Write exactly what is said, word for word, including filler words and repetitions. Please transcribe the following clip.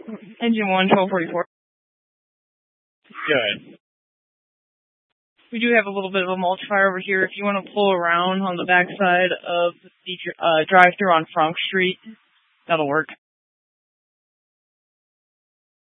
Engine one, twelve forty-four. Good. We do have a little bit of a multiplier over here. If you want to pull around on the backside of the uh, drive-through on Frank Street, that'll work.